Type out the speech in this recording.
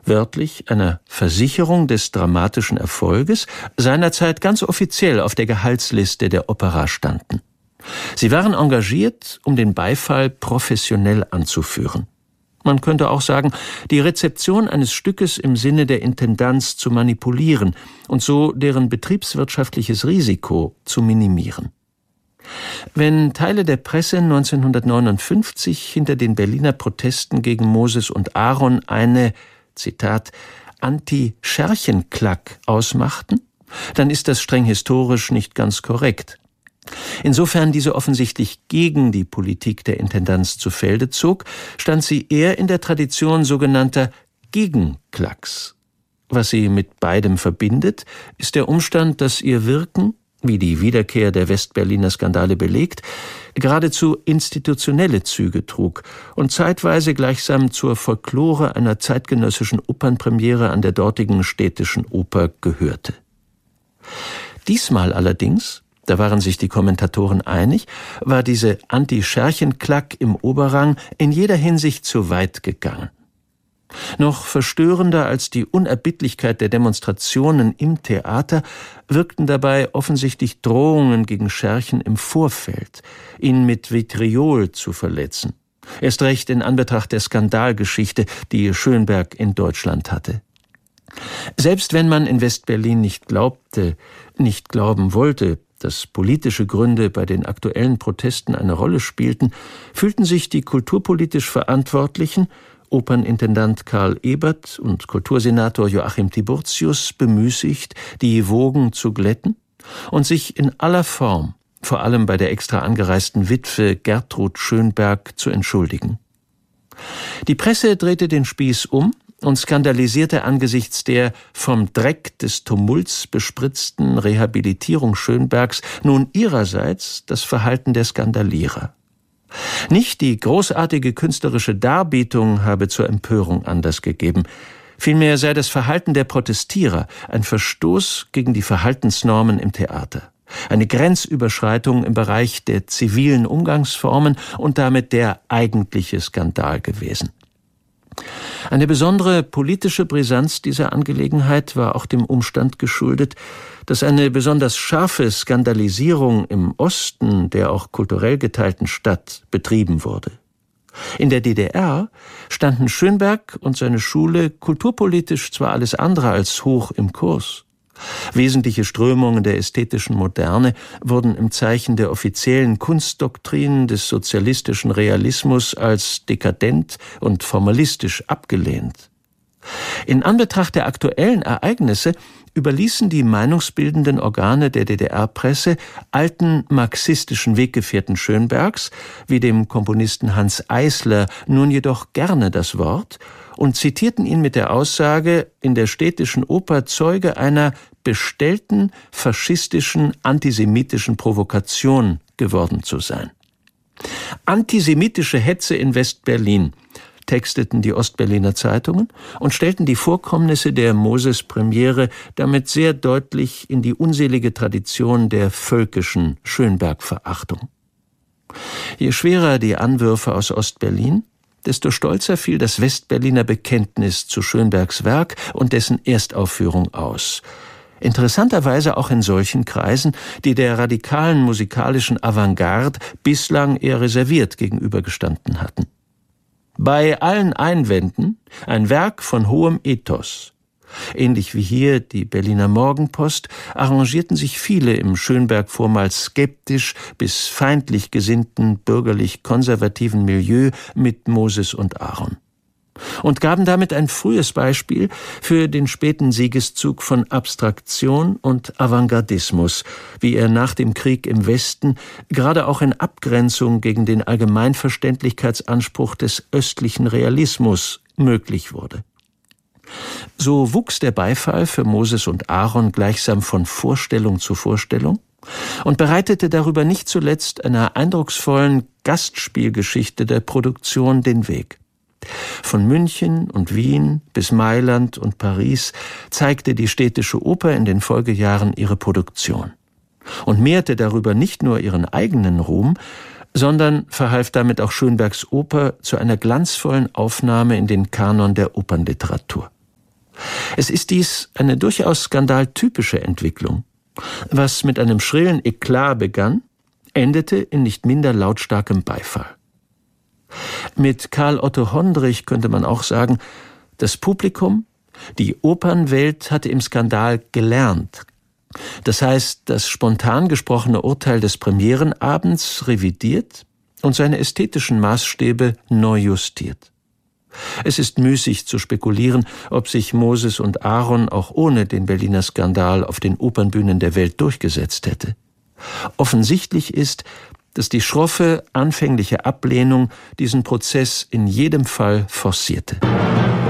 wörtlich einer Versicherung des dramatischen Erfolges, seinerzeit ganz offiziell auf der Gehaltsliste der Opera standen. Sie waren engagiert, um den Beifall professionell anzuführen. Man könnte auch sagen, die Rezeption eines Stückes im Sinne der Intendanz zu manipulieren und so deren betriebswirtschaftliches Risiko zu minimieren. Wenn Teile der Presse 1959 hinter den Berliner Protesten gegen Moses und Aaron eine, Zitat, Anti-Scherchen-Klack ausmachten, dann ist das streng historisch nicht ganz korrekt. Insofern diese offensichtlich gegen die Politik der Intendanz zu Felde zog, stand sie eher in der Tradition sogenannter Gegenklacks. Was sie mit beidem verbindet, ist der Umstand, dass ihr Wirken, wie die Wiederkehr der Westberliner Skandale belegt, geradezu institutionelle Züge trug und zeitweise gleichsam zur Folklore einer zeitgenössischen Opernpremiere an der dortigen Städtischen Oper gehörte. Diesmal allerdings, da waren sich die Kommentatoren einig, war diese Anti-Scherchen-Klack im Oberrang in jeder Hinsicht zu weit gegangen. Noch verstörender als die Unerbittlichkeit der Demonstrationen im Theater wirkten dabei offensichtlich Drohungen gegen Scherchen im Vorfeld, ihn mit Vitriol zu verletzen. Erst recht in Anbetracht der Skandalgeschichte, die Schönberg in Deutschland hatte. Selbst wenn man in Westberlin nicht glaubte, nicht glauben wollte, dass politische Gründe bei den aktuellen Protesten eine Rolle spielten, fühlten sich die kulturpolitisch Verantwortlichen, Opernintendant Karl Ebert und Kultursenator Joachim Tiburtius, bemüßigt, die Wogen zu glätten und sich in aller Form, vor allem bei der extra angereisten Witwe Gertrud Schönberg, zu entschuldigen. Die Presse drehte den Spieß um und skandalisierte angesichts der vom Dreck des Tumults bespritzten Rehabilitierung Schönbergs nun ihrerseits das Verhalten der Skandalierer. Nicht die großartige künstlerische Darbietung habe zur Empörung Anlass gegeben, vielmehr sei das Verhalten der Protestierer ein Verstoß gegen die Verhaltensnormen im Theater, eine Grenzüberschreitung im Bereich der zivilen Umgangsformen und damit der eigentliche Skandal gewesen. Eine besondere politische Brisanz dieser Angelegenheit war auch dem Umstand geschuldet, dass eine besonders scharfe Skandalisierung im Osten der auch kulturell geteilten Stadt betrieben wurde. In der DDR standen Schönberg und seine Schule kulturpolitisch zwar alles andere als hoch im Kurs. Wesentliche Strömungen der ästhetischen Moderne wurden im Zeichen der offiziellen Kunstdoktrinen des sozialistischen Realismus als dekadent und formalistisch abgelehnt. In Anbetracht der aktuellen Ereignisse überließen die meinungsbildenden Organe der DDR-Presse alten marxistischen Weggefährten Schönbergs, wie dem Komponisten Hans Eisler, nun jedoch gerne das Wort und zitierten ihn mit der Aussage, in der Städtischen Oper Zeuge einer bestellten faschistischen, antisemitischen Provokation geworden zu sein. Antisemitische Hetze in Westberlin, texteten die Ostberliner Zeitungen und stellten die Vorkommnisse der Moses-Premiere damit sehr deutlich in die unselige Tradition der völkischen Schönberg-Verachtung. Je schwerer die Anwürfe aus Ostberlin, desto stolzer fiel das Westberliner Bekenntnis zu Schönbergs Werk und dessen Erstaufführung aus. Interessanterweise auch in solchen Kreisen, die der radikalen musikalischen Avantgarde bislang eher reserviert gegenübergestanden hatten. Bei allen Einwänden ein Werk von hohem Ethos. Ähnlich wie hier die Berliner Morgenpost arrangierten sich viele im Schönberg vormals skeptisch bis feindlich gesinnten bürgerlich-konservativen Milieu mit Moses und Aaron und gaben damit ein frühes Beispiel für den späten Siegeszug von Abstraktion und Avantgardismus, wie er nach dem Krieg im Westen gerade auch in Abgrenzung gegen den Allgemeinverständlichkeitsanspruch des östlichen Realismus möglich wurde. So wuchs der Beifall für Moses und Aaron gleichsam von Vorstellung zu Vorstellung und bereitete darüber nicht zuletzt einer eindrucksvollen Gastspielgeschichte der Produktion den Weg. Von München und Wien bis Mailand und Paris zeigte die Städtische Oper in den Folgejahren ihre Produktion und mehrte darüber nicht nur ihren eigenen Ruhm, sondern verhalf damit auch Schönbergs Oper zu einer glanzvollen Aufnahme in den Kanon der Opernliteratur. Es ist dies eine durchaus skandaltypische Entwicklung. Was mit einem schrillen Eklat begann, endete in nicht minder lautstarkem Beifall. Mit Karl Otto Hondrich könnte man auch sagen, das Publikum, die Opernwelt hatte im Skandal gelernt. Das heißt, das spontan gesprochene Urteil des Premierenabends revidiert und seine ästhetischen Maßstäbe neu justiert. Es ist müßig zu spekulieren, ob sich Moses und Aaron auch ohne den Berliner Skandal auf den Opernbühnen der Welt durchgesetzt hätte. Offensichtlich ist, dass die schroffe, anfängliche Ablehnung diesen Prozess in jedem Fall forcierte.